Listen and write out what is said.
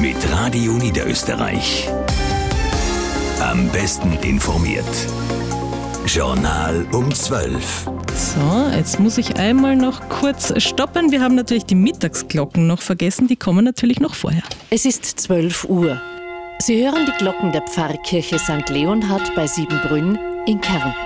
mit Radio Niederösterreich. Am besten informiert. Journal um 12. So, jetzt muss ich einmal noch kurz stoppen. Wir haben natürlich die Mittagsglocken noch vergessen. Die kommen natürlich noch vorher. Es ist 12 Uhr. Sie hören die Glocken der Pfarrkirche St. Leonhard bei Siebenbrünn in Kärnten.